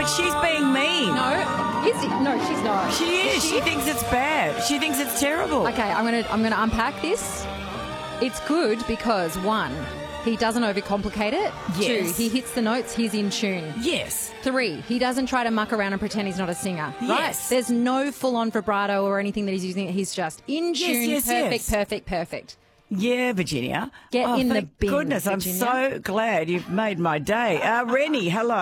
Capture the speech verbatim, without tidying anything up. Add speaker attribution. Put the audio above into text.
Speaker 1: but she's being mean.
Speaker 2: No, is it? No, she's not.
Speaker 1: She is. She thinks it's bad. She thinks it's terrible.
Speaker 2: Okay, I'm gonna I'm gonna unpack this. It's good because one, he doesn't overcomplicate it.
Speaker 1: Yes.
Speaker 2: Two, he hits the notes. He's in tune.
Speaker 1: Yes.
Speaker 2: Three, he doesn't try to muck around and pretend he's not a singer.
Speaker 1: Yes.
Speaker 2: Right? There's no full-on vibrato or anything that he's using. He's just in tune.
Speaker 1: yes,
Speaker 2: perfect,
Speaker 1: yes.
Speaker 2: perfect, perfect.
Speaker 1: Yeah, Virginia.
Speaker 2: Get
Speaker 1: oh,
Speaker 2: in the
Speaker 1: thank
Speaker 2: bin,
Speaker 1: goodness,
Speaker 2: Virginia.
Speaker 1: I'm so glad you've made my day. Uh, Rennie, hello.